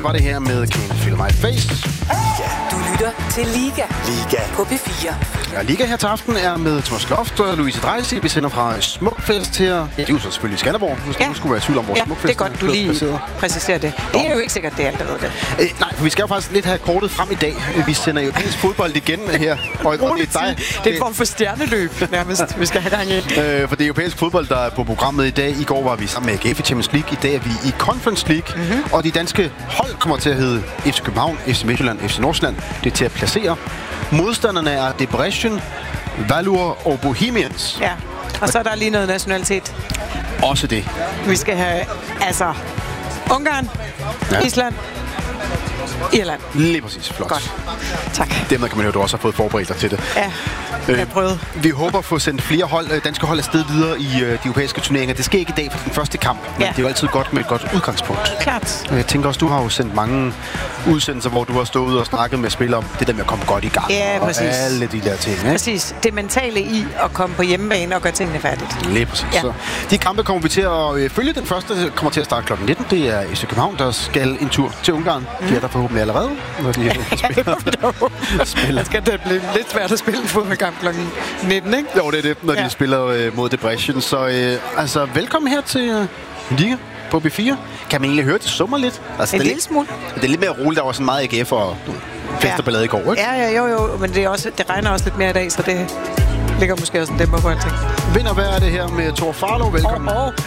var det her med Can't Feel My Face. Du lytter til Liga på P4. Ja, Liga her til aften er med Thomas Loft og Louise Dreisig. Vi sender fra Smukfest her. Ja, det er jo så selvfølgelig Skanderborg, hvis du skulle være i tvivl om, hvor Smukfest det er godt, du lige præciserer det. Det er jo ikke sikkert, det er alt, der ved det. Nej, for vi skal jo faktisk lidt have kortet frem i dag. Vi sender jo europæisk fodbold igen her. Og det er dig. Det er en form for stjerneløb, nærmest, vi skal have gang i. For det er europæisk fodbold, der er på programmet i dag. I går var vi sammen med AGF i Champions League. I dag er vi i Conference League. Mm-hmm. Og de danske hold kommer til at hedde FC København, FC Midtjylland, FC Nordsjælland. Det er til at placere. Modstanderne er Debrecen, Valur og Bohemians. Ja, og så er der lige noget nationalitet. Også det. Vi skal have, Ungarn, Island, Irland. Lige præcis. Flot. Godt. Tak. Dermed kan man jo, du også har fået forberedt dig til det. Ja, jeg har prøvet. Vi håber at få sendt flere danske hold afsted videre i de europæiske turneringer. Det sker ikke i dag for den første kamp, men det er jo altid godt med et godt udgangspunkt. Klart. Jeg tænker også, du har jo sendt mange udsendelser, hvor du har stået og snakket med spillere om det der med at komme godt i gang. Ja, præcis. Og alle de der ting. Ikke? Præcis. Det mentale i at komme på hjemmebane og gøre tingene færdigt. Lige præcis. Ja. Så de kampe kommer vi til at følge. Den første kommer til at starte kl. 19. Det er FC København, der skal en tur til Ungarn. De er der forhåbentlig allerede, når de spiller. Det skal da blive lidt svært at spille en fodboldkamp kl. 19, ikke? Jo, det er det, når de spiller mod Debrecen. Så velkommen her til Liga på B4. Kan man egentlig høre, det summer lidt? En lille smule. Det er lidt mere roligt. Der var sådan meget AGF og festerballade i går, ikke? Jo, men det regner også lidt mere i dag, så det ligger måske også en dæmper på alting. Vinder, hvad er det her med Thor Farlow? Velkommen.